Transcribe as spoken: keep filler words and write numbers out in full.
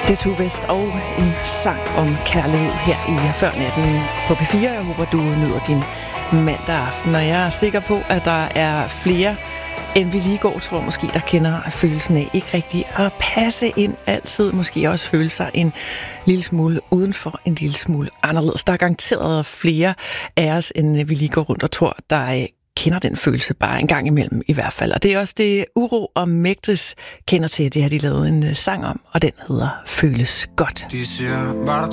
Det er Tue West og en sang om kærlighed her i Før Natten på P fire. Jeg håber, du nyder din mandag aften, og jeg er sikker på, at der er flere, end vi lige går, tror måske, der kender følelsen af ikke rigtig at passe ind altid. Måske også føle sig en lille smule udenfor, en lille smule anderledes. Der er garanteret flere af os, end vi lige går rundt og tror, der kender den følelse bare en gang imellem i hvert fald. Og det er også det, Uro og Mægtres kender til. Det har de lavet en sang om, og den hedder Føles Godt. De siger, var der